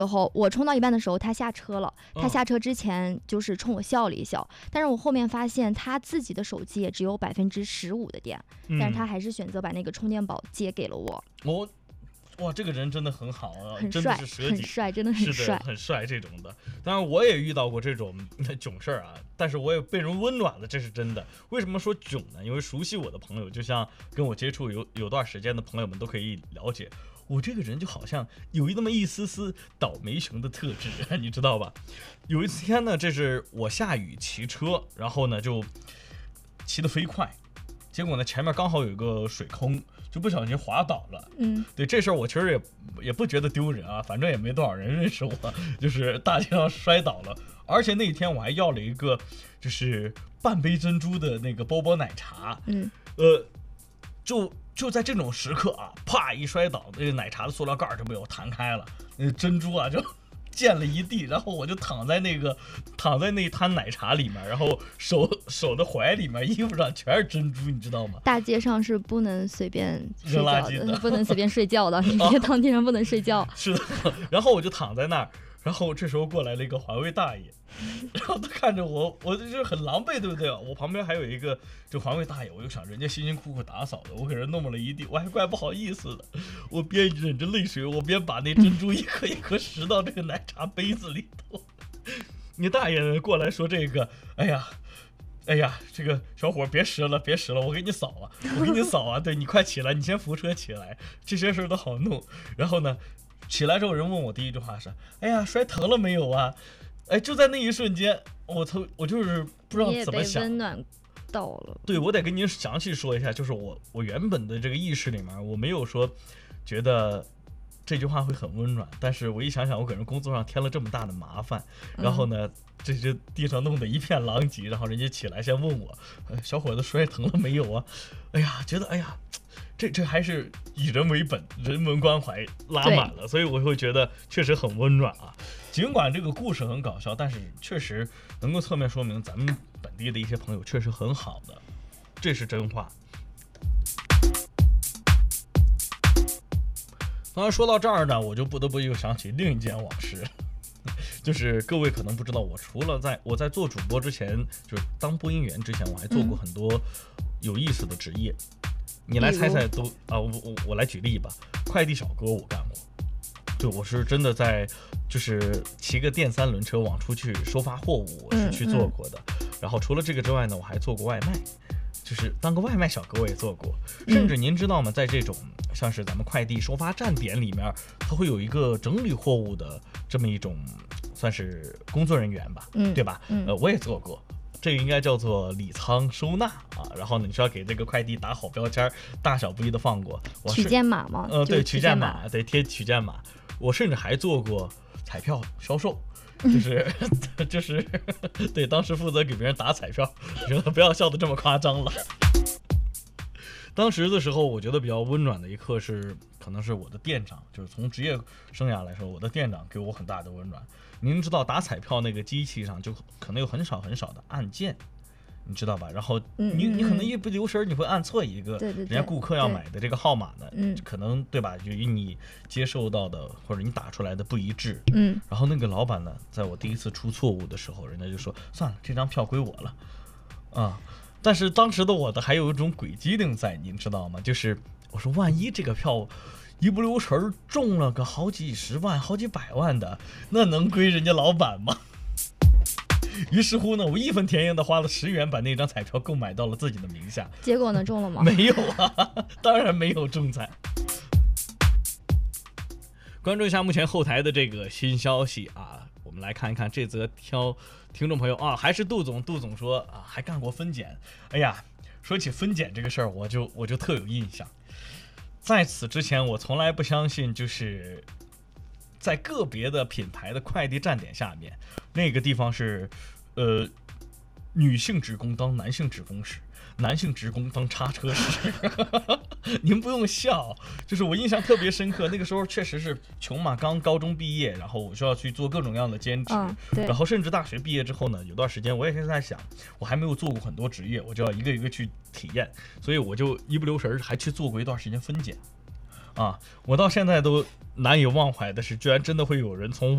然后我充到一半的时候，他下车了。他下车之前就是冲我笑了一笑，但是我后面发现他自己的手机也只有15%的电，但是他还是选择把那个充电宝借给了我。 哇，这个人真的很好啊， 很帅， 真的是舍己， 很帅，真的很帅， 很帅这种的。当然我也遇到过这种囧事儿啊，但是我也被人温暖了，这是真的。为什么说囧呢？因为熟悉我的朋友，就像跟我接触有段时间的朋友们都可以了解，我这个人就好像有那么一丝丝倒霉熊的特质，你知道吧？有一天呢，这是我下雨骑车，然后呢就骑得飞快，结果呢前面刚好有一个水坑，就不小心滑倒了。对，这事儿我其实也不觉得丢人啊，反正也没多少人认识我，就是大街上摔倒了。而且那一天我还要了一个就是半杯珍珠的那个波波奶茶。就在这种时刻啊，啪一摔倒，那个奶茶的塑料盖就被我弹开了，那个珍珠啊就溅了一地，然后我就躺在那滩奶茶里面，然后手的怀里面，衣服上全是珍珠，你知道吗？ 大街上是不能随便扔垃圾的， 不能随便睡觉的，你别当地上不能睡觉。 是的，然后我就躺在那儿，然后这时候过来了一个环卫大爷，然后他看着我就是很狼狈，对不对？我旁边还有一个这环卫大爷，我就想人家辛辛苦苦打扫的，我给人弄了一地，我还怪不好意思的。我边忍着泪水，我边把那珍珠一颗一颗拾到这个奶茶杯子里头。你大爷过来说这个，哎呀，这个小伙别拾了，我给你扫啊，对，你快起来，你先扶车起来，这些事都好弄。然后呢，起来之后人问我第一句话是，哎呀，摔疼了没有啊？哎，就在那一瞬间，我就是不知道怎么想。 你也被温暖到了。 对，我得跟您详细说一下，就是我原本的这个意识里面，我没有说觉得这句话会很温暖，但是我一想想，我给人工作上添了这么大的麻烦，然后呢，这地上弄得一片狼藉，然后人家起来先问我，小伙子摔疼了没有啊？哎呀，觉得哎呀，这还是以人为本，人文关怀拉满了，所以我会觉得确实很温暖啊。尽管这个故事很搞笑，但是确实能够侧面说明咱们本地的一些朋友确实很好的，这是真话。当然说到这儿呢，我就不得不又想起另一件往事，就是各位可能不知道，我除了我在做主播之前，就是当播音员之前，我还做过很多有意思的职业。你来猜猜都啊，我来举例吧。快递小哥我干过，对，我是真的在就是骑个电3轮车往出去收发货物，我是去做过的。然后除了这个之外呢，我还做过外卖，就是当个外卖小哥我也做过。甚至您知道吗，在这种像是咱们快递收发站点里面，它会有一个整理货物的这么一种算是工作人员吧，对吧？我也做过。这个应该叫做理仓收纳啊，然后呢，你需要给这个快递打好标签，大小不一的放过。 取件码吗？ 对，取件码，对，贴取件码。我甚至还做过彩票销售，就是对，当时负责给别人打彩票，不要笑得这么夸张了。当时的时候，我觉得比较温暖的一刻是，可能是我的店长，就是从职业生涯来说，我的店长给我很大的温暖。您知道打彩票那个机器上就可能有很少的按键，你知道吧？然后你可能一不留神你会按错一个，人家顾客要买的这个号码呢，可能对吧？就与你接受到的或者你打出来的不一致，然后那个老板呢，在我第一次出错误的时候，人家就说算了，这张票归我了，啊。但是当时的我还有一种诡机灵在，您知道吗？就是我说万一这个票一不留神中了个好几十万、好几百万的，那能归人家老板吗？于是乎呢，我义愤填膺的花了10元把那张彩票购买到了自己的名下。 结果呢，中了吗？ 没有啊，当然没有中彩。关注一下目前后台的这个新消息啊，我们来看一看这则听众朋友啊，还是杜总说啊，还干过分拣。哎呀，说起分拣这个事儿，我就特有印象。在此之前，我从来不相信，就是在个别的品牌的快递站点下面，那个地方是女性职工当男性职工时，男性职工当叉车时。您不用笑，就是我印象特别深刻。那个时候确实是穷嘛，刚高中毕业，然后我需要去做各种各样的兼职，然后甚至大学毕业之后呢，有段时间我也是在想，我还没有做过很多职业，我就要一个一个去体验，所以我就一不留神还去做过一段时间分拣。啊，我到现在都难以忘怀的是，居然真的会有人从